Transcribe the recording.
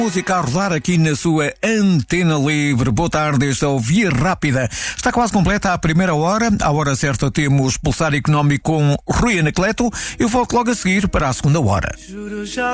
Música a rodar aqui na sua Antena Livre. Boa tarde, esta é o Via Rápida. Está quase completa a primeira hora. À hora certa temos Pulsar Económico com Rui Anacleto. Eu volto logo a seguir para a segunda hora.